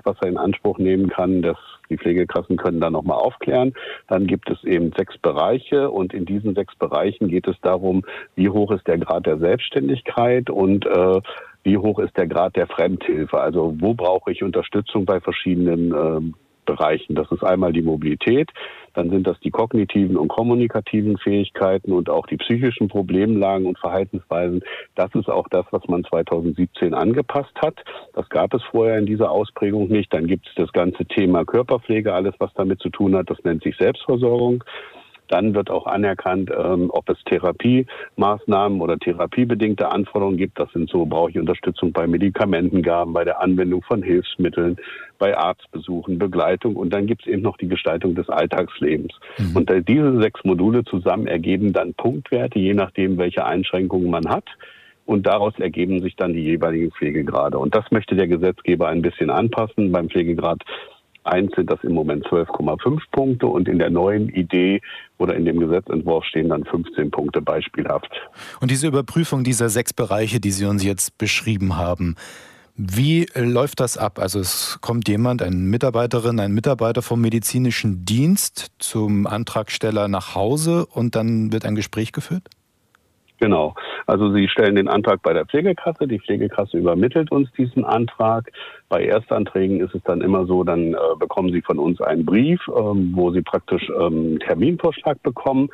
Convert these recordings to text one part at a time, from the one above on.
was er in Anspruch nehmen kann. Die Pflegekassen können da nochmal aufklären. Dann gibt es eben 6 Bereiche und in diesen 6 Bereichen geht es darum, wie hoch ist der Grad der Selbstständigkeit und wie hoch ist der Grad der Fremdhilfe. Also wo brauche ich Unterstützung bei verschiedenen Bereichen. Das ist einmal die Mobilität, dann sind das die kognitiven und kommunikativen Fähigkeiten und auch die psychischen Problemlagen und Verhaltensweisen. Das ist auch das, was man 2017 angepasst hat. Das gab es vorher in dieser Ausprägung nicht. Dann gibt es das ganze Thema Körperpflege, alles was damit zu tun hat. Das nennt sich Selbstversorgung. Dann wird auch anerkannt, ob es Therapiemaßnahmen oder therapiebedingte Anforderungen gibt. Das sind so, brauche ich Unterstützung bei Medikamentengaben, bei der Anwendung von Hilfsmitteln, bei Arztbesuchen, Begleitung. Und dann gibt es eben noch die Gestaltung des Alltagslebens. Und diese 6 Module zusammen ergeben dann Punktwerte, je nachdem, welche Einschränkungen man hat. Und daraus ergeben sich dann die jeweiligen Pflegegrade. Und das möchte der Gesetzgeber ein bisschen anpassen. Beim Pflegegrad 1 sind das im Moment 12,5 Punkte und in der neuen Idee oder in dem Gesetzentwurf stehen dann 15 Punkte beispielhaft. Und diese Überprüfung dieser 6 Bereiche, die Sie uns jetzt beschrieben haben, wie läuft das ab? Also es kommt jemand, eine Mitarbeiterin, ein Mitarbeiter vom medizinischen Dienst zum Antragsteller nach Hause und dann wird ein Gespräch geführt? Genau. Also Sie stellen den Antrag bei der Pflegekasse. Die Pflegekasse übermittelt uns diesen Antrag. Bei Erstanträgen ist es dann immer so, dann bekommen Sie von uns einen Brief, wo Sie praktisch einen Terminvorschlag bekommen.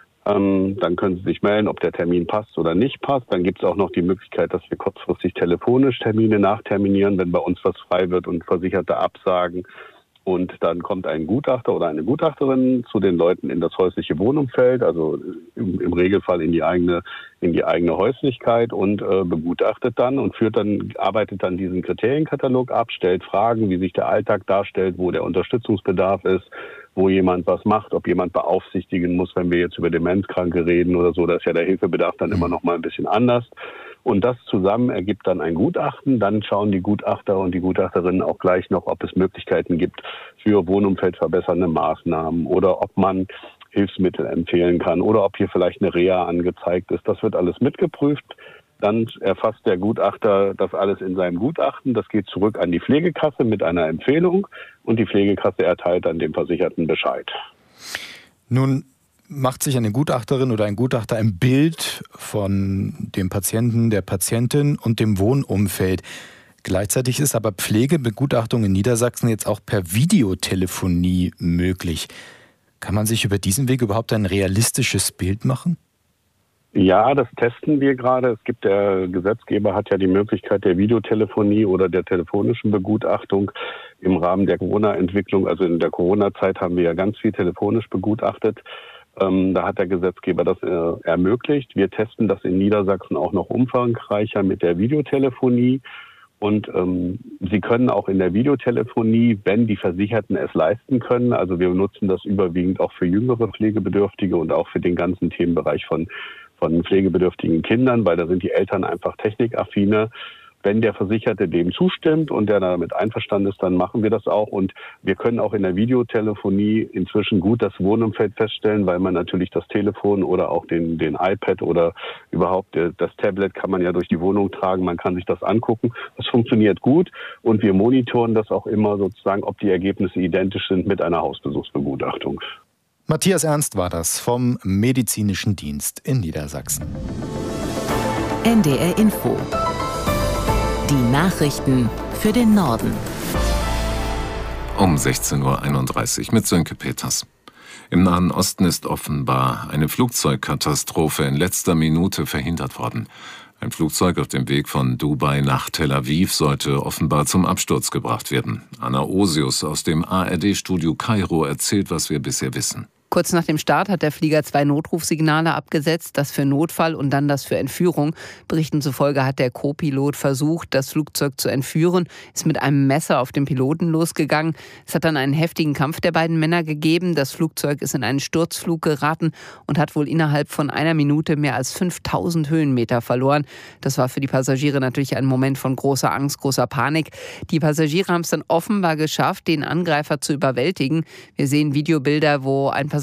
Dann können Sie sich melden, ob der Termin passt oder nicht passt. Dann gibt es auch noch die Möglichkeit, dass wir kurzfristig telefonisch Termine nachterminieren, wenn bei uns was frei wird und Versicherte absagen. Und dann kommt ein Gutachter oder eine Gutachterin zu den Leuten in das häusliche Wohnumfeld, also im Regelfall in die eigene Häuslichkeit und begutachtet dann und arbeitet dann diesen Kriterienkatalog ab, stellt Fragen, wie sich der Alltag darstellt, wo der Unterstützungsbedarf ist, wo jemand was macht, ob jemand beaufsichtigen muss, wenn wir jetzt über Demenzkranke reden oder so, da ist ja der Hilfebedarf dann immer noch mal ein bisschen anders. Und das zusammen ergibt dann ein Gutachten. Dann schauen die Gutachter und die Gutachterinnen auch gleich noch, ob es Möglichkeiten gibt für wohnumfeldverbessernde Maßnahmen oder ob man Hilfsmittel empfehlen kann oder ob hier vielleicht eine Reha angezeigt ist. Das wird alles mitgeprüft. Dann erfasst der Gutachter das alles in seinem Gutachten. Das geht zurück an die Pflegekasse mit einer Empfehlung und die Pflegekasse erteilt dann dem Versicherten Bescheid. Nun macht sich eine Gutachterin oder ein Gutachter ein Bild von dem Patienten, der Patientin und dem Wohnumfeld. Gleichzeitig ist aber Pflegebegutachtung in Niedersachsen jetzt auch per Videotelefonie möglich. Kann man sich über diesen Weg überhaupt ein realistisches Bild machen? Ja, das testen wir gerade. Der Gesetzgeber hat ja die Möglichkeit der Videotelefonie oder der telefonischen Begutachtung im Rahmen der Corona-Entwicklung. Also in der Corona-Zeit haben wir ja ganz viel telefonisch begutachtet. Da hat der Gesetzgeber das ermöglicht. Wir testen das in Niedersachsen auch noch umfangreicher mit der Videotelefonie. Und Sie können auch in der Videotelefonie, wenn die Versicherten es leisten können, also wir nutzen das überwiegend auch für jüngere Pflegebedürftige und auch für den ganzen Themenbereich von pflegebedürftigen Kindern, weil da sind die Eltern einfach technikaffiner. Wenn der Versicherte dem zustimmt und der damit einverstanden ist, dann machen wir das auch. Und wir können auch in der Videotelefonie inzwischen gut das Wohnumfeld feststellen, weil man natürlich das Telefon oder auch den iPad oder überhaupt das Tablet kann man ja durch die Wohnung tragen. Man kann sich das angucken. Das funktioniert gut und wir monitoren das auch immer sozusagen, ob die Ergebnisse identisch sind mit einer Hausbesuchsbegutachtung. Matthias Ernst war das vom Medizinischen Dienst in Niedersachsen. NDR Info. Die Nachrichten für den Norden. Um 16.31 Uhr mit Sönke Peters. Im Nahen Osten ist offenbar eine Flugzeugkatastrophe in letzter Minute verhindert worden. Ein Flugzeug auf dem Weg von Dubai nach Tel Aviv sollte offenbar zum Absturz gebracht werden. Anna Osius aus dem ARD-Studio Kairo erzählt, was wir bisher wissen. Kurz nach dem Start hat der Flieger 2 Notrufsignale abgesetzt, das für Notfall und dann das für Entführung. Berichten zufolge hat der Co-Pilot versucht, das Flugzeug zu entführen, ist mit einem Messer auf den Piloten losgegangen. Es hat dann einen heftigen Kampf der beiden Männer gegeben. Das Flugzeug ist in einen Sturzflug geraten und hat wohl innerhalb von einer Minute mehr als 5000 Höhenmeter verloren. Das war für die Passagiere natürlich ein Moment von großer Angst, großer Panik. Die Passagiere haben es dann offenbar geschafft, den Angreifer zu überwältigen. Wir sehen Videobilder, wo ein Passagier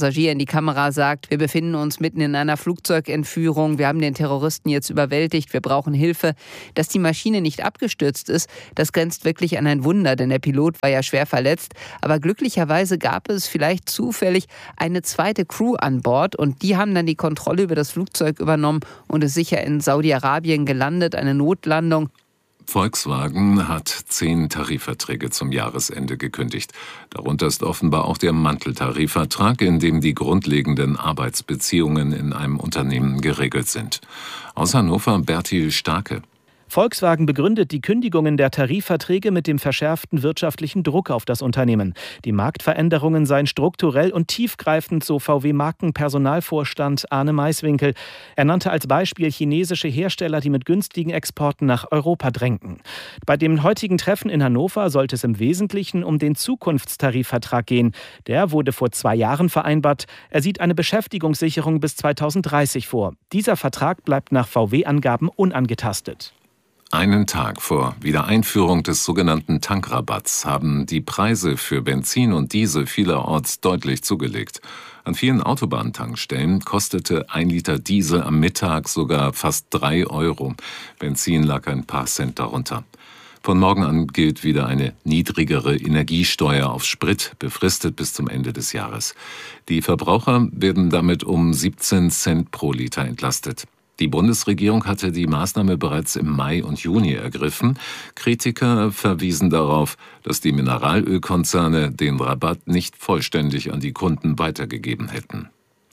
Passagier in die Kamera sagt, wir befinden uns mitten in einer Flugzeugentführung, wir haben den Terroristen jetzt überwältigt, wir brauchen Hilfe. Dass die Maschine nicht abgestürzt ist, das grenzt wirklich an ein Wunder, denn der Pilot war ja schwer verletzt. Aber glücklicherweise gab es vielleicht zufällig eine zweite Crew an Bord und die haben dann die Kontrolle über das Flugzeug übernommen und ist sicher in Saudi-Arabien gelandet, eine Notlandung. Volkswagen hat 10 Tarifverträge zum Jahresende gekündigt. Darunter ist offenbar auch der Manteltarifvertrag, in dem die grundlegenden Arbeitsbeziehungen in einem Unternehmen geregelt sind. Aus Hannover Bertil Starke. Volkswagen begründet die Kündigungen der Tarifverträge mit dem verschärften wirtschaftlichen Druck auf das Unternehmen. Die Marktveränderungen seien strukturell und tiefgreifend, so VW-Markenpersonalvorstand Arne Maiswinkel. Er nannte als Beispiel chinesische Hersteller, die mit günstigen Exporten nach Europa drängten. Bei dem heutigen Treffen in Hannover sollte es im Wesentlichen um den Zukunftstarifvertrag gehen. Der wurde vor 2 Jahren vereinbart. Er sieht eine Beschäftigungssicherung bis 2030 vor. Dieser Vertrag bleibt nach VW-Angaben unangetastet. Einen Tag vor Wiedereinführung des sogenannten Tankrabatts haben die Preise für Benzin und Diesel vielerorts deutlich zugelegt. An vielen Autobahntankstellen kostete 1 Liter Diesel am Mittag sogar fast 3 €. Benzin lag ein paar Cent darunter. Von morgen an gilt wieder eine niedrigere Energiesteuer auf Sprit, befristet bis zum Ende des Jahres. Die Verbraucher werden damit um 17 Cent pro Liter entlastet. Die Bundesregierung hatte die Maßnahme bereits im Mai und Juni ergriffen. Kritiker verwiesen darauf, dass die Mineralölkonzerne den Rabatt nicht vollständig an die Kunden weitergegeben hätten.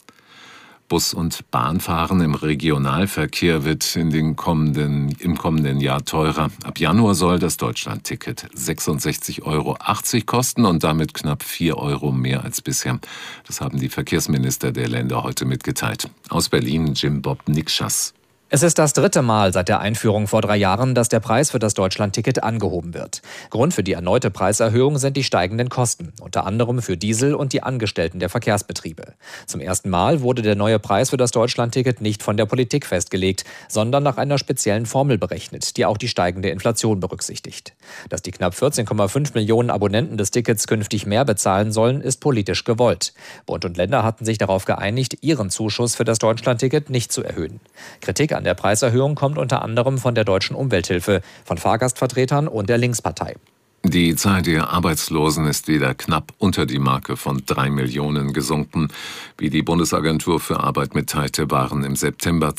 Bus- und Bahnfahren im Regionalverkehr wird im kommenden Jahr teurer. Ab Januar soll das Deutschlandticket 66,80 € kosten und damit knapp 4 € mehr als bisher. Das haben die Verkehrsminister der Länder heute mitgeteilt. Aus Berlin Jim Bob Nikschas. Es ist das 3. Mal seit der Einführung vor 3 Jahren, dass der Preis für das Deutschlandticket angehoben wird. Grund für die erneute Preiserhöhung sind die steigenden Kosten, unter anderem für Diesel und die Angestellten der Verkehrsbetriebe. Zum ersten Mal wurde der neue Preis für das Deutschlandticket nicht von der Politik festgelegt, sondern nach einer speziellen Formel berechnet, die auch die steigende Inflation berücksichtigt. Dass die knapp 14,5 Millionen Abonnenten des Tickets künftig mehr bezahlen sollen, ist politisch gewollt. Bund und Länder hatten sich darauf geeinigt, ihren Zuschuss für das Deutschlandticket nicht zu erhöhen. Kritik an der Preiserhöhung kommt unter anderem von der Deutschen Umwelthilfe, von Fahrgastvertretern und der Linkspartei. Die Zahl der Arbeitslosen ist wieder knapp unter die Marke von 3 Millionen gesunken. Wie die Bundesagentur für Arbeit mitteilte, waren im September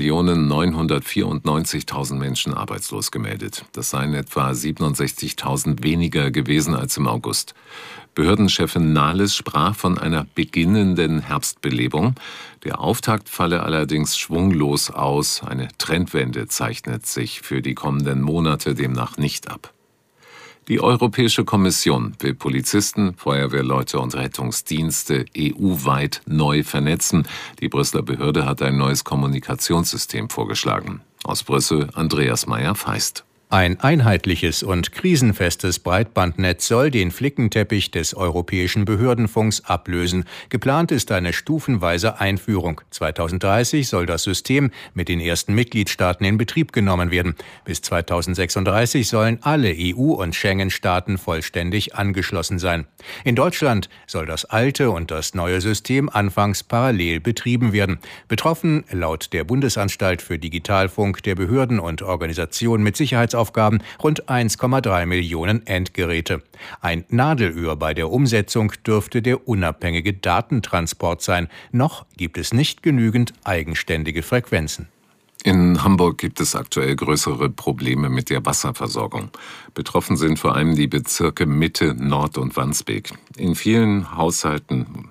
2.994.000 Menschen arbeitslos gemeldet. Das seien etwa 67.000 weniger gewesen als im August. Behördenchefin Nahles sprach von einer beginnenden Herbstbelebung. Der Auftakt falle allerdings schwunglos aus. Eine Trendwende zeichnet sich für die kommenden Monate demnach nicht ab. Die Europäische Kommission will Polizisten, Feuerwehrleute und Rettungsdienste EU-weit neu vernetzen. Die Brüsseler Behörde hat ein neues Kommunikationssystem vorgeschlagen. Aus Brüssel Andreas Meyer-Feist. Ein einheitliches und krisenfestes Breitbandnetz soll den Flickenteppich des europäischen Behördenfunks ablösen. Geplant ist eine stufenweise Einführung. 2030 soll das System mit den ersten Mitgliedstaaten in Betrieb genommen werden. Bis 2036 sollen alle EU- und Schengen-Staaten vollständig angeschlossen sein. In Deutschland soll das alte und das neue System anfangs parallel betrieben werden. Betroffen, laut der Bundesanstalt für Digitalfunk der Behörden und Organisationen mit Sicherheitsaufgaben, rund 1,3 Millionen Endgeräte. Ein Nadelöhr bei der Umsetzung dürfte der unabhängige Datentransport sein. Noch gibt es nicht genügend eigenständige Frequenzen. In Hamburg gibt es aktuell größere Probleme mit der Wasserversorgung. Betroffen sind vor allem die Bezirke Mitte, Nord und Wandsbek. In wie vielen Haushalten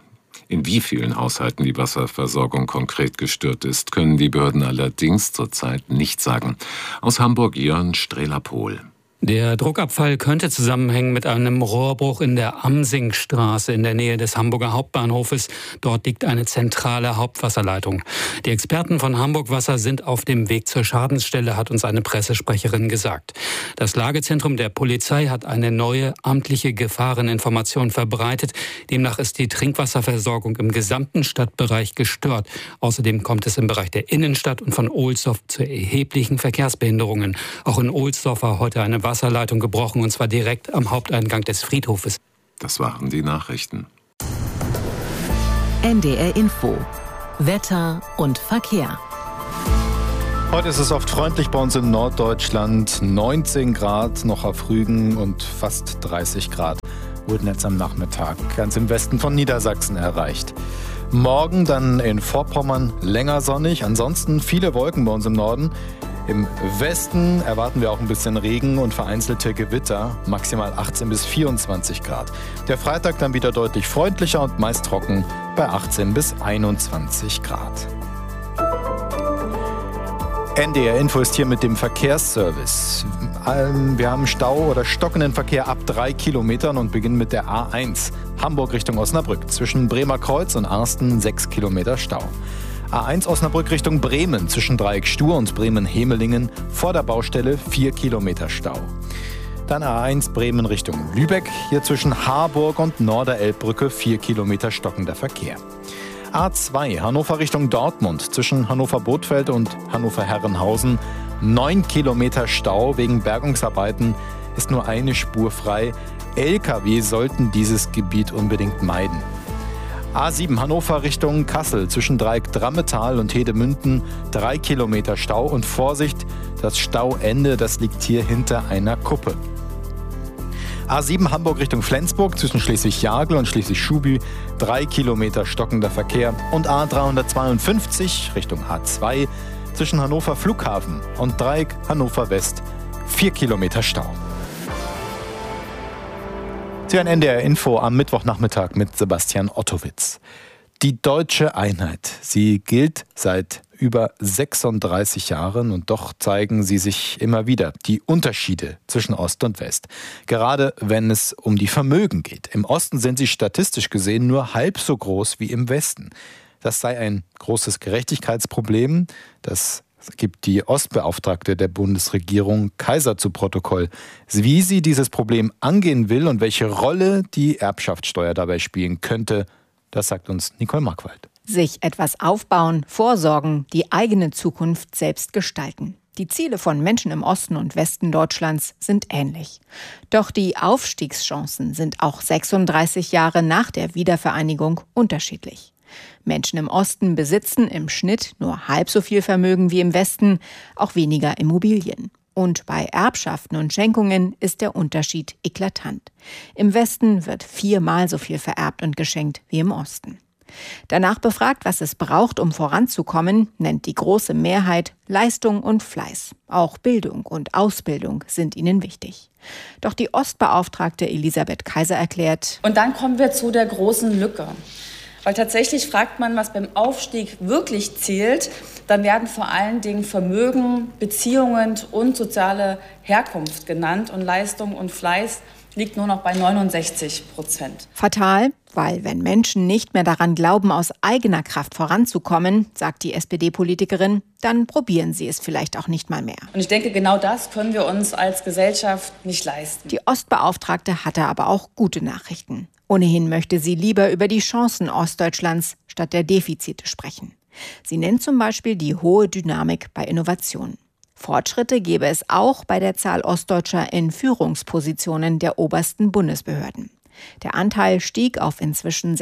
die Wasserversorgung konkret gestört ist, können die Behörden allerdings zurzeit nicht sagen. Aus Hamburg Jörn Strehler-Pohl. Der Druckabfall könnte zusammenhängen mit einem Rohrbruch in der Amsingstraße in der Nähe des Hamburger Hauptbahnhofes. Dort liegt eine zentrale Hauptwasserleitung. Die Experten von Hamburg Wasser sind auf dem Weg zur Schadensstelle, hat uns eine Pressesprecherin gesagt. Das Lagezentrum der Polizei hat eine neue amtliche Gefahreninformation verbreitet. Demnach ist die Trinkwasserversorgung im gesamten Stadtbereich gestört. Außerdem kommt es im Bereich der Innenstadt und von Ohlsdorf zu erheblichen Verkehrsbehinderungen. Auch in Ohlsdorf war heute eine Wasserleitung gebrochen, und zwar direkt am Haupteingang des Friedhofes. Das waren die Nachrichten. NDR Info. Wetter und Verkehr. Heute ist es oft freundlich bei uns in Norddeutschland. 19 Grad noch auf Rügen und fast 30 Grad wurden jetzt am Nachmittag ganz im Westen von Niedersachsen erreicht. Morgen dann in Vorpommern länger sonnig, ansonsten viele Wolken bei uns im Norden. Im Westen erwarten wir auch ein bisschen Regen und vereinzelte Gewitter, maximal 18 bis 24 Grad. Der Freitag dann wieder deutlich freundlicher und meist trocken bei 18 bis 21 Grad. NDR Info ist hier mit dem Verkehrsservice. Wir haben Stau oder stockenden Verkehr ab 3 Kilometern und beginnen mit der A1 Hamburg Richtung Osnabrück. Zwischen Bremer Kreuz und Arsten 6 Kilometer Stau. A1 Osnabrück Richtung Bremen zwischen Dreieck Stur und Bremen-Hemelingen vor der Baustelle 4 Kilometer Stau. Dann A1 Bremen Richtung Lübeck, hier zwischen Harburg und Norderelbbrücke 4 Kilometer stockender Verkehr. A2 Hannover Richtung Dortmund zwischen Hannover-Bothfeld und Hannover-Herrenhausen 9 Kilometer Stau wegen Bergungsarbeiten, ist nur eine Spur frei. LKW sollten dieses Gebiet unbedingt meiden. A7 Hannover Richtung Kassel zwischen Dreieck Drammetal und Hedemünden 3 Kilometer Stau und Vorsicht, das Stauende, das liegt hier hinter einer Kuppe. A7 Hamburg Richtung Flensburg zwischen Schleswig-Jagel und Schleswig-Schuby 3 Kilometer stockender Verkehr und A352 Richtung A2 zwischen Hannover Flughafen und Dreieck Hannover West 4 Kilometer Stau. Sie hören NDR Info am Mittwochnachmittag mit Sebastian Ottowitz. Die deutsche Einheit, sie gilt seit über 36 Jahren und doch zeigen sie sich immer wieder, die Unterschiede zwischen Ost und West. Gerade wenn es um die Vermögen geht. Im Osten sind sie statistisch gesehen nur halb so groß wie im Westen. Das sei ein großes Gerechtigkeitsproblem. Das gibt die Ostbeauftragte der Bundesregierung Kaiser zu Protokoll. Wie sie dieses Problem angehen will und welche Rolle die Erbschaftssteuer dabei spielen könnte, das sagt uns Nicole Markwald. Sich etwas aufbauen, vorsorgen, die eigene Zukunft selbst gestalten. Die Ziele von Menschen im Osten und Westen Deutschlands sind ähnlich. Doch die Aufstiegschancen sind auch 36 Jahre nach der Wiedervereinigung unterschiedlich. Menschen im Osten besitzen im Schnitt nur halb so viel Vermögen wie im Westen, auch weniger Immobilien. Und bei Erbschaften und Schenkungen ist der Unterschied eklatant. Im Westen wird 4-mal so viel vererbt und geschenkt wie im Osten. Danach befragt, was es braucht, um voranzukommen, nennt die große Mehrheit Leistung und Fleiß. Auch Bildung und Ausbildung sind ihnen wichtig. Doch die Ostbeauftragte Elisabeth Kaiser erklärt: Und dann kommen wir zu der großen Lücke. Weil tatsächlich fragt man, was beim Aufstieg wirklich zählt, dann werden vor allen Dingen Vermögen, Beziehungen und soziale Herkunft genannt und Leistung und Fleiß liegt nur noch bei 69%. Fatal, weil wenn Menschen nicht mehr daran glauben, aus eigener Kraft voranzukommen, sagt die SPD-Politikerin, dann probieren sie es vielleicht auch nicht mal mehr. Und ich denke, genau das können wir uns als Gesellschaft nicht leisten. Die Ostbeauftragte hatte aber auch gute Nachrichten. Ohnehin möchte sie lieber über die Chancen Ostdeutschlands statt der Defizite sprechen. Sie nennt zum Beispiel die hohe Dynamik bei Innovationen. Fortschritte gäbe es auch bei der Zahl Ostdeutscher in Führungspositionen der obersten Bundesbehörden. Der Anteil stieg auf inzwischen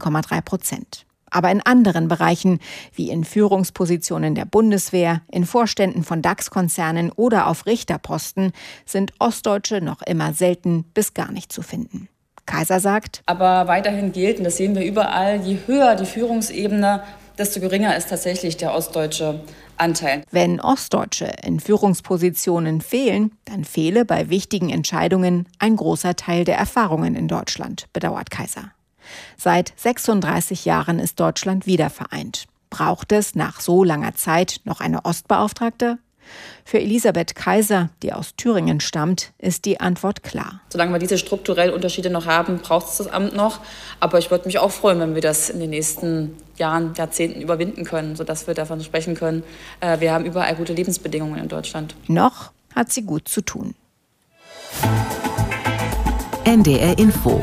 16,3%. Aber in anderen Bereichen, wie in Führungspositionen der Bundeswehr, in Vorständen von DAX-Konzernen oder auf Richterposten, sind Ostdeutsche noch immer selten bis gar nicht zu finden. Kaiser sagt: Aber weiterhin gilt, und das sehen wir überall, je höher die Führungsebene, desto geringer ist tatsächlich der ostdeutsche Anteil. Wenn Ostdeutsche in Führungspositionen fehlen, dann fehle bei wichtigen Entscheidungen ein großer Teil der Erfahrungen in Deutschland, bedauert Kaiser. Seit 36 Jahren ist Deutschland wiedervereint. Braucht es nach so langer Zeit noch eine Ostbeauftragte? Für Elisabeth Kaiser, die aus Thüringen stammt, ist die Antwort klar. Solange wir diese strukturellen Unterschiede noch haben, braucht es das Amt noch. Aber ich würde mich auch freuen, wenn wir das in den nächsten Jahren, Jahrzehnten überwinden können, sodass wir davon sprechen können, wir haben überall gute Lebensbedingungen in Deutschland. Noch hat sie gut zu tun. NDR Info.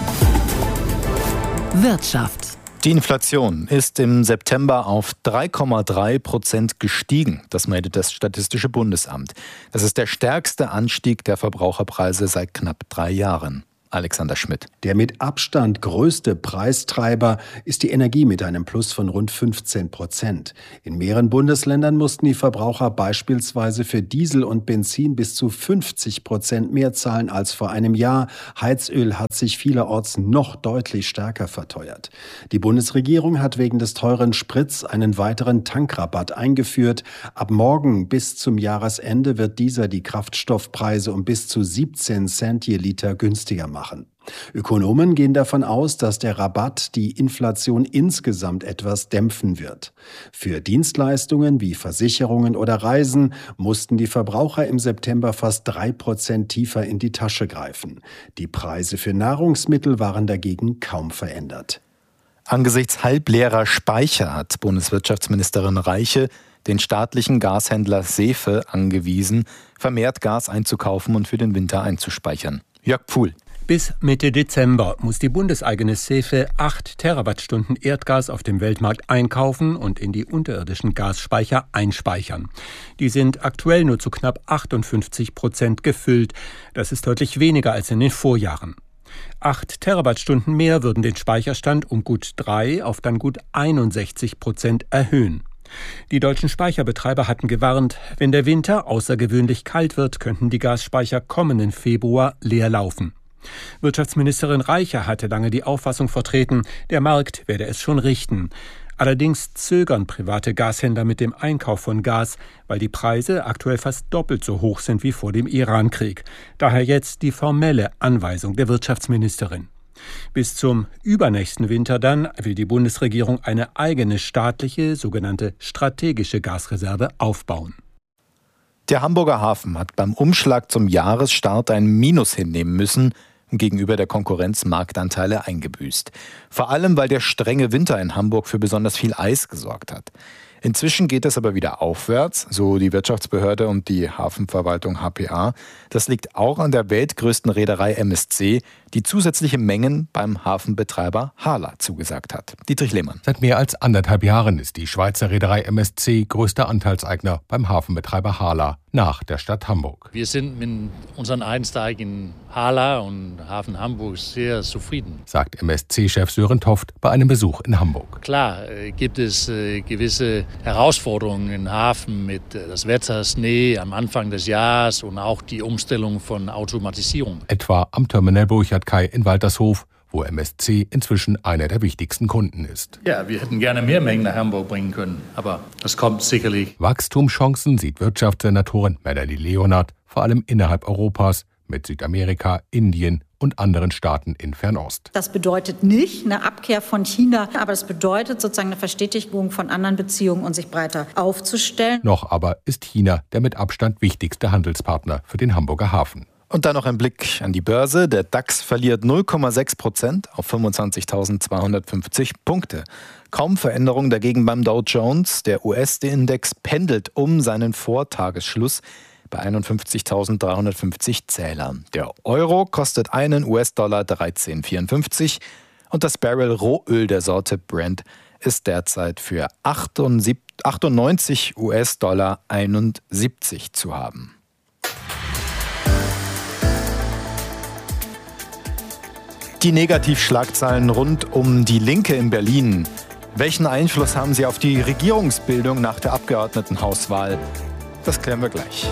Wirtschaft. Die Inflation ist im September auf 3,3% gestiegen. Das meldet das Statistische Bundesamt. Das ist der stärkste Anstieg der Verbraucherpreise seit knapp 3 Jahren. Alexander Schmidt. Der mit Abstand größte Preistreiber ist die Energie mit einem Plus von rund 15%. In mehreren Bundesländern mussten die Verbraucher beispielsweise für Diesel und Benzin bis zu 50% mehr zahlen als vor einem Jahr. Heizöl hat sich vielerorts noch deutlich stärker verteuert. Die Bundesregierung hat wegen des teuren Sprits einen weiteren Tankrabatt eingeführt. Ab morgen bis zum Jahresende wird dieser die Kraftstoffpreise um bis zu 17 Cent je Liter günstiger machen. Ökonomen gehen davon aus, dass der Rabatt die Inflation insgesamt etwas dämpfen wird. Für Dienstleistungen wie Versicherungen oder Reisen mussten die Verbraucher im September fast 3% tiefer in die Tasche greifen. Die Preise für Nahrungsmittel waren dagegen kaum verändert. Angesichts halbleerer Speicher hat Bundeswirtschaftsministerin Reiche den staatlichen Gashändler Sefe angewiesen, vermehrt Gas einzukaufen und für den Winter einzuspeichern. Jörg Pfuhl. Bis Mitte Dezember muss die bundeseigene Sefe 8 Terawattstunden Erdgas auf dem Weltmarkt einkaufen und in die unterirdischen Gasspeicher einspeichern. Die sind aktuell nur zu knapp 58% gefüllt. Das ist deutlich weniger als in den Vorjahren. 8 Terawattstunden mehr würden den Speicherstand um gut 3 auf dann gut 61% erhöhen. Die deutschen Speicherbetreiber hatten gewarnt, wenn der Winter außergewöhnlich kalt wird, könnten die Gasspeicher kommenden Februar leer laufen. Wirtschaftsministerin Reiche hatte lange die Auffassung vertreten, der Markt werde es schon richten. Allerdings zögern private Gashändler mit dem Einkauf von Gas, weil die Preise aktuell fast doppelt so hoch sind wie vor dem Irankrieg. Daher jetzt die formelle Anweisung der Wirtschaftsministerin. Bis zum übernächsten Winter dann will die Bundesregierung eine eigene staatliche, sogenannte strategische Gasreserve aufbauen. Der Hamburger Hafen hat beim Umschlag zum Jahresstart ein Minus hinnehmen müssen und gegenüber der Konkurrenz Marktanteile eingebüßt. Vor allem, weil der strenge Winter in Hamburg für besonders viel Eis gesorgt hat. Inzwischen geht es aber wieder aufwärts, so die Wirtschaftsbehörde und die Hafenverwaltung HPA. Das liegt auch an der weltgrößten Reederei MSC, die zusätzliche Mengen beim Hafenbetreiber Hala zugesagt hat. Dietrich Lehmann. Seit mehr als 1,5 Jahren ist die Schweizer Reederei MSC größter Anteilseigner beim Hafenbetreiber Hala nach der Stadt Hamburg. Wir sind mit unseren Einstieg in Hala und Hafen Hamburg sehr zufrieden, sagt MSC-Chef Sören Toft bei einem Besuch in Hamburg. Klar gibt es gewisse Herausforderungen im Hafen mit das Wetter, Schnee am Anfang des Jahres und auch die Umstellung von Automatisierung. Etwa am Terminal Burchardkai in Waltershof, wo MSC inzwischen einer der wichtigsten Kunden ist. Ja, wir hätten gerne mehr Mengen nach Hamburg bringen können, aber das kommt sicherlich. Wachstumschancen sieht Wirtschaftssenatorin Melanie Leonard vor allem innerhalb Europas mit Südamerika, Indien und anderen Staaten in Fernost. Das bedeutet nicht eine Abkehr von China, aber es bedeutet sozusagen eine Verstetigung von anderen Beziehungen und sich breiter aufzustellen. Noch aber ist China der mit Abstand wichtigste Handelspartner für den Hamburger Hafen. Und dann noch ein Blick an die Börse. Der DAX verliert 0,6% auf 25.250 Punkte. Kaum Veränderung dagegen beim Dow Jones. Der US-Index pendelt um seinen Vortagesschluss bei 51.350 Zählern. Der Euro kostet einen US-Dollar 13,54 und das Barrel Rohöl der Sorte Brent ist derzeit für 98 US-Dollar 71 zu haben. Die Negativschlagzeilen rund um die Linke in Berlin. Welchen Einfluss haben sie auf die Regierungsbildung nach der Abgeordnetenhauswahl? Das klären wir gleich.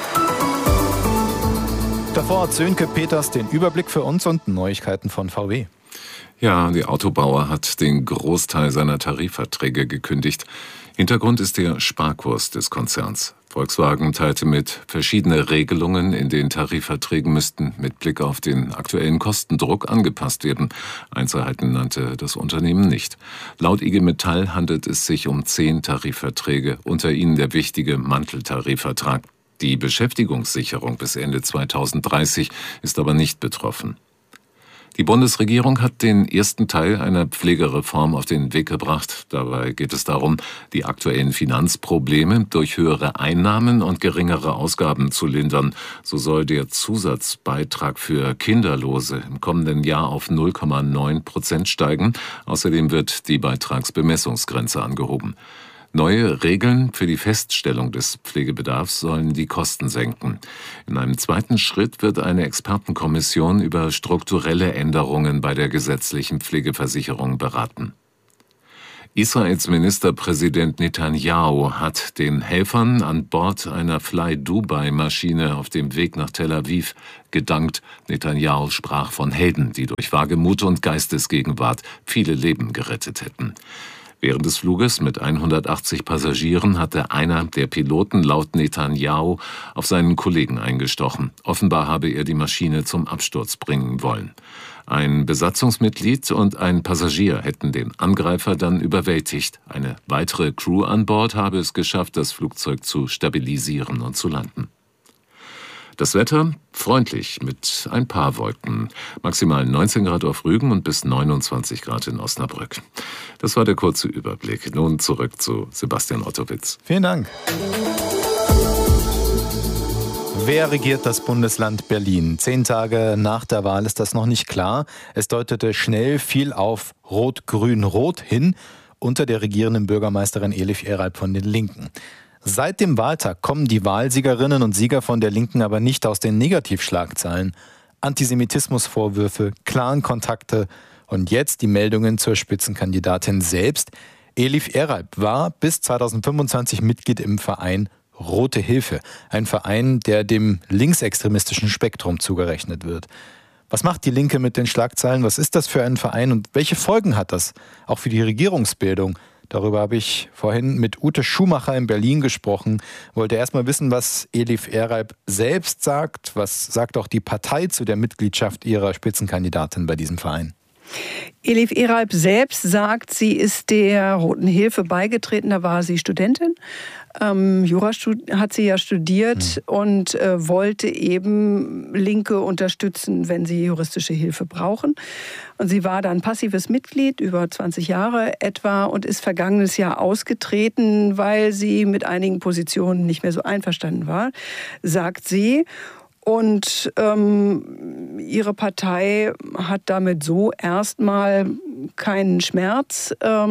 Davor hat Sönke Peters den Überblick für uns und Neuigkeiten von VW. Ja, die Autobauer hat den Großteil seiner Tarifverträge gekündigt. Hintergrund ist der Sparkurs des Konzerns. Volkswagen teilte mit, verschiedene Regelungen in den Tarifverträgen müssten mit Blick auf den aktuellen Kostendruck angepasst werden. Einzelheiten nannte das Unternehmen nicht. Laut IG Metall handelt es sich um 10 Tarifverträge, unter ihnen der wichtige Manteltarifvertrag. Die Beschäftigungssicherung bis Ende 2030 ist aber nicht betroffen. Die Bundesregierung hat den ersten Teil einer Pflegereform auf den Weg gebracht. Dabei geht es darum, die aktuellen Finanzprobleme durch höhere Einnahmen und geringere Ausgaben zu lindern. So soll der Zusatzbeitrag für Kinderlose im kommenden Jahr auf 0,9% steigen. Außerdem wird die Beitragsbemessungsgrenze angehoben. Neue Regeln für die Feststellung des Pflegebedarfs sollen die Kosten senken. In einem zweiten Schritt wird eine Expertenkommission über strukturelle Änderungen bei der gesetzlichen Pflegeversicherung beraten. Israels Ministerpräsident Netanyahu hat den Helfern an Bord einer Fly-Dubai-Maschine auf dem Weg nach Tel Aviv gedankt. Netanyahu sprach von Helden, die durch Wagemut und Geistesgegenwart viele Leben gerettet hätten. Während des Fluges mit 180 Passagieren hatte einer der Piloten laut Netanyahu auf seinen Kollegen eingestochen. Offenbar habe er die Maschine zum Absturz bringen wollen. Ein Besatzungsmitglied und ein Passagier hätten den Angreifer dann überwältigt. Eine weitere Crew an Bord habe es geschafft, das Flugzeug zu stabilisieren und zu landen. Das Wetter freundlich mit ein paar Wolken. Maximal 19 Grad auf Rügen und bis 29 Grad in Osnabrück. Das war der kurze Überblick. Nun zurück zu Sebastian Ottowitz. Vielen Dank. Wer regiert das Bundesland Berlin? 10 Tage nach der Wahl ist das noch nicht klar. Es deutete schnell viel auf Rot-Grün-Rot hin unter der regierenden Bürgermeisterin Elif Eralp von den Linken. Seit dem Wahltag kommen die Wahlsiegerinnen und Sieger von der Linken aber nicht aus den Negativschlagzeilen. Antisemitismusvorwürfe, Clan-Kontakte und jetzt die Meldungen zur Spitzenkandidatin selbst. Elif Eralp war bis 2025 Mitglied im Verein Rote Hilfe, ein Verein, der dem linksextremistischen Spektrum zugerechnet wird. Was macht die Linke mit den Schlagzeilen? Was ist das für ein Verein und welche Folgen hat das auch für die Regierungsbildung? Darüber habe ich vorhin mit Ute Schumacher in Berlin gesprochen. Wollte erst mal wissen, was Elif Eralp selbst sagt. Was sagt auch die Partei zu der Mitgliedschaft ihrer Spitzenkandidatin bei diesem Verein? Elif Eralp selbst sagt, sie ist der Roten Hilfe beigetreten, da war sie Studentin. Jura hat sie ja studiert und wollte eben Linke unterstützen, wenn sie juristische Hilfe brauchen. Und sie war dann passives Mitglied, über 20 Jahre etwa, und ist vergangenes Jahr ausgetreten, weil sie mit einigen Positionen nicht mehr so einverstanden war, sagt sie. Und ihre Partei hat damit so erstmal keinen Schmerz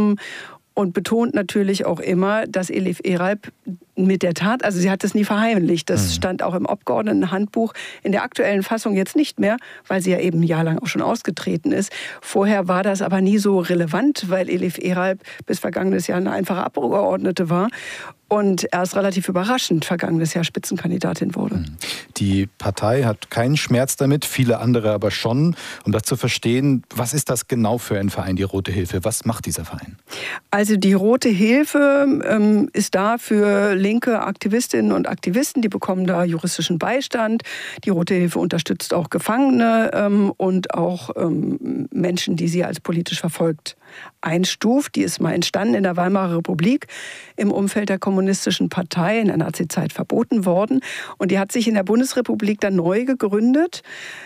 und betont natürlich auch immer, dass Elif Eralp mit der Tat, also sie hat das nie verheimlicht, das stand auch im Abgeordnetenhandbuch, in der aktuellen Fassung jetzt nicht mehr, weil sie ja eben ein Jahr lang auch schon ausgetreten ist. Vorher war das aber nie so relevant, weil Elif Eralp bis vergangenes Jahr eine einfache Abgeordnete war und erst relativ überraschend vergangenes Jahr Spitzenkandidatin wurde. Die Partei hat keinen Schmerz damit, viele andere aber schon. Um das zu verstehen, was ist das genau für ein Verein, die Rote Hilfe? Was macht dieser Verein? Also die Rote Hilfe ist da für linke Aktivistinnen und Aktivisten, die bekommen da juristischen Beistand. Die Rote Hilfe unterstützt auch Gefangene und auch Menschen, die sie als politisch verfolgt einstuft. Die ist mal entstanden in der Weimarer Republik im Umfeld der Kommunistischen Partei, in der Nazizeit verboten worden. Und die hat sich in der Bundesrepublik dann neu gegründet,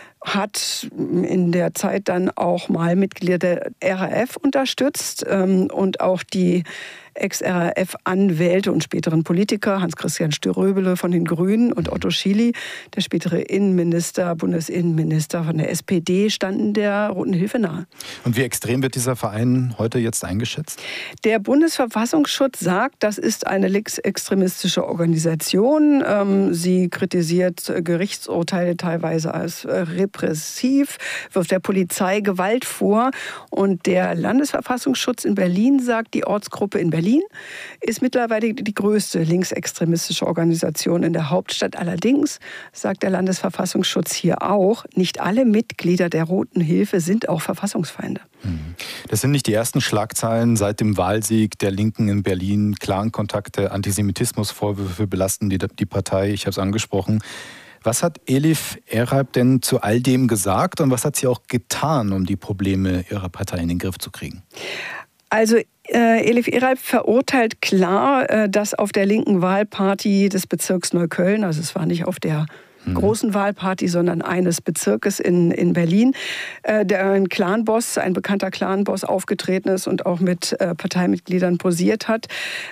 hat in der Zeit dann auch mal Mitglieder der RAF unterstützt und auch die Ex-RAF-Anwälte und späteren Politiker, Hans-Christian Ströbele von den Grünen und Otto Schily, der spätere Innenminister, Bundesinnenminister von der SPD, standen der Roten Hilfe nahe. Und wie extrem wird dieser Verein heute jetzt eingeschätzt? Der Bundesverfassungsschutz sagt, das ist eine linksextremistische Organisation. Sie kritisiert Gerichtsurteile teilweise als repressiv, wirft der Polizei Gewalt vor. Und der Landesverfassungsschutz in Berlin sagt, die Ortsgruppe in Berlin ist mittlerweile die größte linksextremistische Organisation in der Hauptstadt. Allerdings sagt der Landesverfassungsschutz hier auch, nicht alle Mitglieder der Roten Hilfe sind auch Verfassungsfeinde. Das sind nicht die ersten Schlagzeilen seit dem Wahlsieg der Linken in Berlin. Clan-Kontakte, Antisemitismusvorwürfe belasten die Partei, ich habe es angesprochen. Was hat Elif Eralp denn zu all dem gesagt und was hat sie auch getan, um die Probleme ihrer Partei in den Griff zu kriegen? Also Elif Eralp verurteilt klar, dass auf der linken Wahlparty des Bezirks Neukölln, also es war nicht auf der großen Wahlparty, sondern eines Bezirkes in Berlin, ein Clanboss, ein bekannter Clanboss aufgetreten ist und auch mit Parteimitgliedern posiert hat.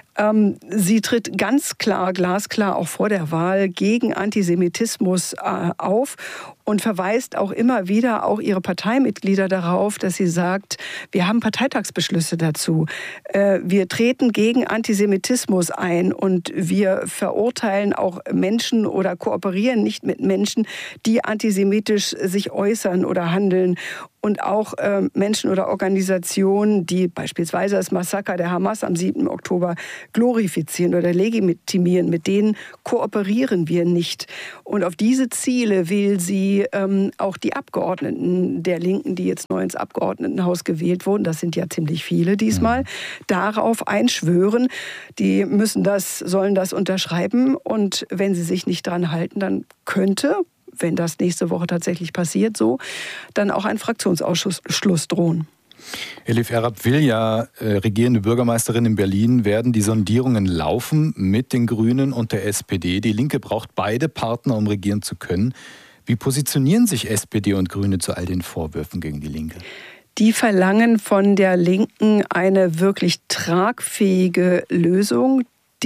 Sie tritt ganz klar, glasklar auch vor der Wahl gegen Antisemitismus auf und verweist auch immer wieder auch ihre Parteimitglieder darauf, dass sie sagt, wir haben Parteitagsbeschlüsse dazu. Wir treten gegen Antisemitismus ein und wir verurteilen auch Menschen oder kooperieren nicht mit Menschen, die antisemitisch sich äußern oder handeln. Und auch Menschen oder Organisationen, die beispielsweise das Massaker der Hamas am 7. Oktober glorifizieren oder legitimieren, mit denen kooperieren wir nicht. Und auf diese Ziele will sie auch die Abgeordneten der Linken, die jetzt neu ins Abgeordnetenhaus gewählt wurden, das sind ja ziemlich viele diesmal, darauf einschwören. Die sollen das unterschreiben. Und wenn sie sich nicht dran halten, dann könnte, wenn das nächste Woche tatsächlich passiert, dann auch ein Fraktionsausschluss drohen. Elif Erab will ja regierende Bürgermeisterin in Berlin werden. Die Sondierungen laufen mit den Grünen und der SPD. Die Linke braucht beide Partner, um regieren zu können. Wie positionieren sich SPD und Grüne zu all den Vorwürfen gegen die Linke? Die verlangen von der Linken eine wirklich tragfähige Lösung.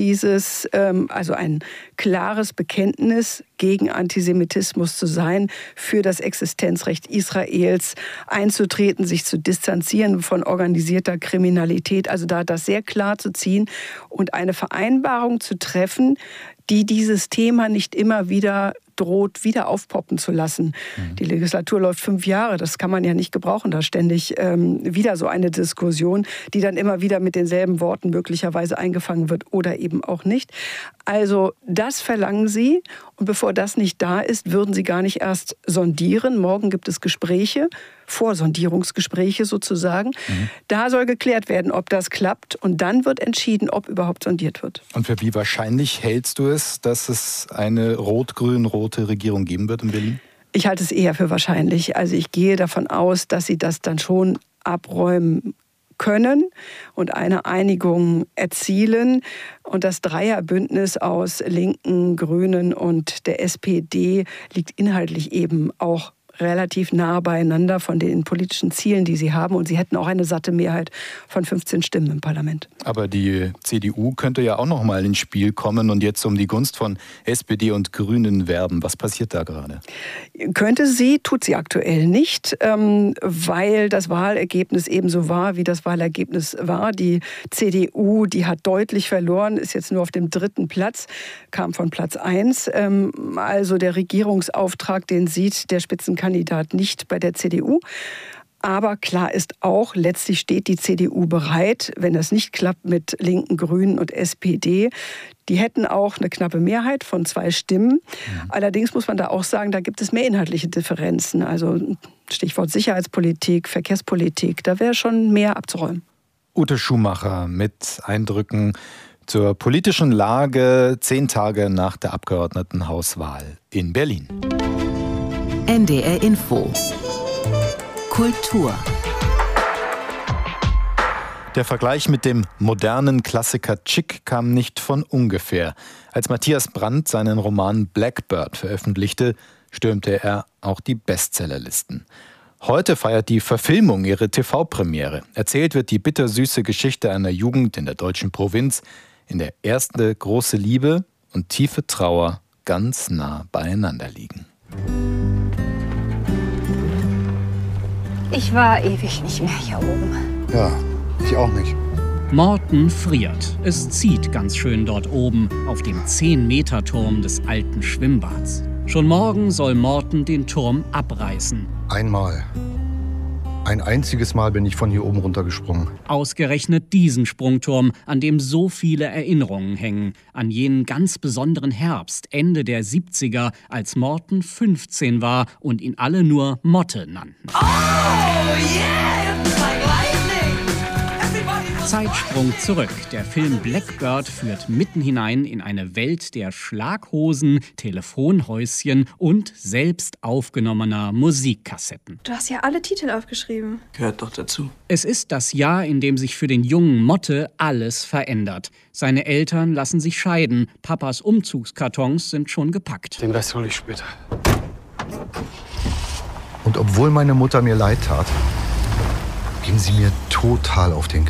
Also ein klares Bekenntnis gegen Antisemitismus zu sein, für das Existenzrecht Israels einzutreten, sich zu distanzieren von organisierter Kriminalität, also da das sehr klar zu ziehen und eine Vereinbarung zu treffen, die dieses Thema nicht immer wieder droht, wieder aufpoppen zu lassen. Die Legislatur läuft 5 Jahre, das kann man ja nicht gebrauchen, da ständig wieder so eine Diskussion, die dann immer wieder mit denselben Worten möglicherweise eingefangen wird oder eben auch nicht. Also das verlangen sie und bevor das nicht da ist, würden sie gar nicht erst sondieren. Morgen gibt es Gespräche, Vorsondierungsgespräche sozusagen. Da soll geklärt werden, ob das klappt und dann wird entschieden, ob überhaupt sondiert wird. Und für wie wahrscheinlich hältst du es, dass es eine rot-grün-rote Regierung geben wird in Berlin? Ich halte es eher für wahrscheinlich. Also ich gehe davon aus, dass sie das dann schon abräumen können und eine Einigung erzielen. Und das Dreierbündnis aus Linken, Grünen und der SPD liegt inhaltlich eben auch relativ nah beieinander von den politischen Zielen, die sie haben. Und sie hätten auch eine satte Mehrheit von 15 Stimmen im Parlament. Aber die CDU könnte ja auch noch mal ins Spiel kommen und jetzt um die Gunst von SPD und Grünen werben. Was passiert da gerade? Könnte sie, tut sie aktuell nicht, weil das Wahlergebnis ebenso war, wie das Wahlergebnis war. Die CDU, die hat deutlich verloren, ist jetzt nur auf dem 3. Platz, kam von Platz 1. Also der Regierungsauftrag, den sieht der Spitzenkandidat nicht bei der CDU. Aber klar ist auch, letztlich steht die CDU bereit, wenn das nicht klappt mit Linken, Grünen und SPD. Die hätten auch eine knappe Mehrheit von 2 Stimmen. Allerdings muss man da auch sagen, da gibt es mehr inhaltliche Differenzen. Also Stichwort Sicherheitspolitik, Verkehrspolitik, da wäre schon mehr abzuräumen. Ute Schumacher mit Eindrücken zur politischen Lage 10 Tage nach der Abgeordnetenhauswahl in Berlin. NDR Info. Kultur. Der Vergleich mit dem modernen Klassiker Chick kam nicht von ungefähr. Als Matthias Brandt seinen Roman Blackbird veröffentlichte, stürmte er auch die Bestsellerlisten. Heute feiert die Verfilmung ihre TV-Premiere. Erzählt wird die bittersüße Geschichte einer Jugend in der deutschen Provinz, in der erste große Liebe und tiefe Trauer ganz nah beieinander liegen. Ich war ewig nicht mehr hier oben. Ja, ich auch nicht. Morten friert. Es zieht ganz schön dort oben auf dem 10-Meter-Turm des alten Schwimmbads. Schon morgen soll Morten den Turm abreißen. Einmal. Ein einziges Mal bin ich von hier oben runtergesprungen. Ausgerechnet diesen Sprungturm, an dem so viele Erinnerungen hängen. An jenen ganz besonderen Herbst, Ende der 70er, als Morten 15 war und ihn alle nur Motte nannten. Oh, yeah, it's like lightning. Zeitsprung zurück. Der Film Blackbird führt mitten hinein in eine Welt der Schlaghosen, Telefonhäuschen und selbst aufgenommener Musikkassetten. Du hast ja alle Titel aufgeschrieben. Gehört doch dazu. Es ist das Jahr, in dem sich für den jungen Motte alles verändert. Seine Eltern lassen sich scheiden. Papas Umzugskartons sind schon gepackt. Den Rest hole ich später. Und obwohl meine Mutter mir leid tat, ging sie mir total auf den Geist.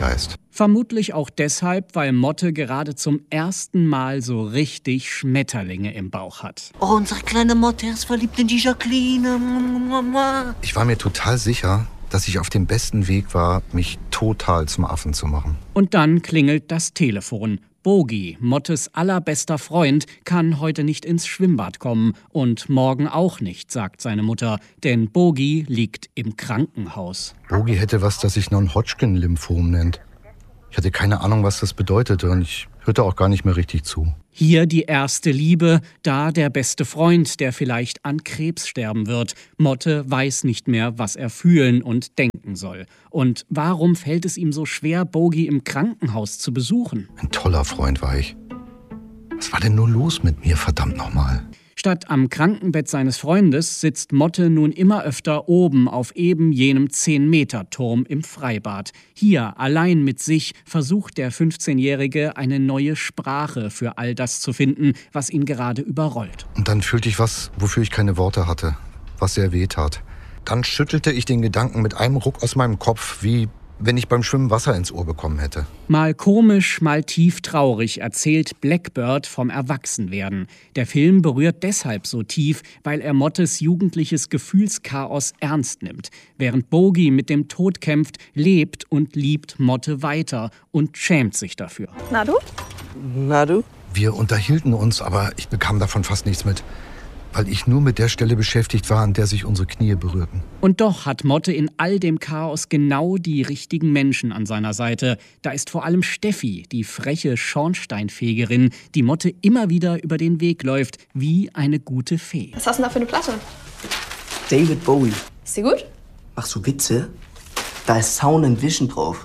Vermutlich auch deshalb, weil Motte gerade zum ersten Mal so richtig Schmetterlinge im Bauch hat. Oh, unsere kleine Motte ist verliebt in die Jacqueline. Ich war mir total sicher, dass ich auf dem besten Weg war, mich total zum Affen zu machen. Und dann klingelt das Telefon. Bogi, Mottes allerbester Freund, kann heute nicht ins Schwimmbad kommen und morgen auch nicht, sagt seine Mutter, denn Bogi liegt im Krankenhaus. Bogi hätte was, das sich Non-Hodgkin-Lymphom nennt. Ich hatte keine Ahnung, was das bedeutete und ich hörte auch gar nicht mehr richtig zu. Hier die erste Liebe, da der beste Freund, der vielleicht an Krebs sterben wird. Motte weiß nicht mehr, was er fühlen und denken soll. Und warum fällt es ihm so schwer, Bogi im Krankenhaus zu besuchen? Ein toller Freund war ich. Was war denn nur los mit mir, verdammt nochmal? Statt am Krankenbett seines Freundes sitzt Motte nun immer öfter oben auf eben jenem 10-Meter-Turm im Freibad. Hier, allein mit sich, versucht der 15-Jährige eine neue Sprache für all das zu finden, was ihn gerade überrollt. Und dann fühlte ich was, wofür ich keine Worte hatte, was sehr weh tat. Dann schüttelte ich den Gedanken mit einem Ruck aus meinem Kopf, wie wenn ich beim Schwimmen Wasser ins Ohr bekommen hätte. Mal komisch, mal tief traurig erzählt Blackbird vom Erwachsenwerden. Der Film berührt deshalb so tief, weil er Mottes jugendliches Gefühlschaos ernst nimmt. Während Bogi mit dem Tod kämpft, lebt und liebt Motte weiter und schämt sich dafür. Na du? Na du? Wir unterhielten uns, aber ich bekam davon fast nichts mit, weil ich nur mit der Stelle beschäftigt war, an der sich unsere Knie berührten. Und doch hat Motte in all dem Chaos genau die richtigen Menschen an seiner Seite. Da ist vor allem Steffi, die freche Schornsteinfegerin, die Motte immer wieder über den Weg läuft, wie eine gute Fee. Was hast du denn da für eine Platte? David Bowie. Ist die gut? Machst du Witze? Da ist Sound and Vision drauf.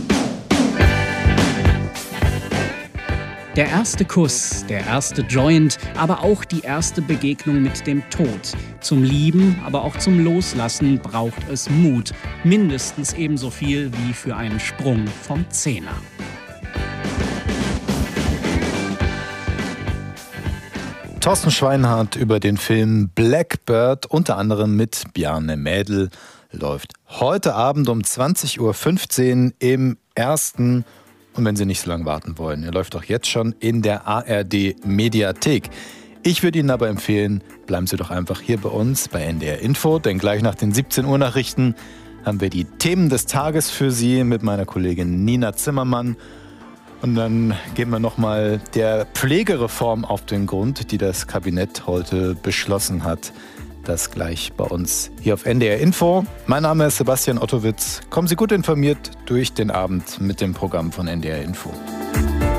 Der erste Kuss, der erste Joint, aber auch die erste Begegnung mit dem Tod. Zum Lieben, aber auch zum Loslassen braucht es Mut. Mindestens ebenso viel wie für einen Sprung vom Zehner. Thorsten Schweinhardt über den Film Blackbird, unter anderem mit Bjarne Mädel, läuft heute Abend um 20.15 Uhr im ersten. Und wenn Sie nicht so lange warten wollen, er läuft doch jetzt schon in der ARD-Mediathek. Ich würde Ihnen aber empfehlen, bleiben Sie doch einfach hier bei uns bei NDR Info, denn gleich nach den 17 Uhr Nachrichten haben wir die Themen des Tages für Sie mit meiner Kollegin Nina Zimmermann. Und dann gehen wir nochmal der Pflegereform auf den Grund, die das Kabinett heute beschlossen hat. Das gleich bei uns hier auf NDR Info. Mein Name ist Sebastian Ottowitz. Kommen Sie gut informiert durch den Abend mit dem Programm von NDR Info.